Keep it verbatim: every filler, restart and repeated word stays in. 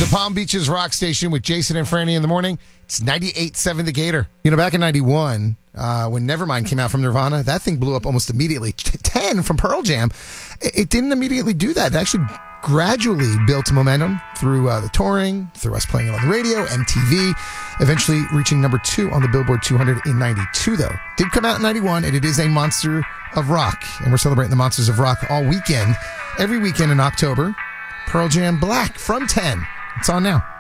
The Palm Beaches Rock Station with Jason and Franny in the morning. It's ninety-eight point seven The Gator. You know, back in ninety-one, uh, when Nevermind came out from Nirvana, that thing blew up almost immediately. ten from Pearl Jam. It, it didn't immediately do that. It actually gradually built momentum through uh, the touring, through us playing it on the radio, M T V, eventually reaching number two on the Billboard two hundred in ninety-two, though. Did come out in ninety-one, and it is a monster of rock. And we're celebrating the Monsters of Rock all weekend. Every weekend in October, Pearl Jam Black from ten. It's on now.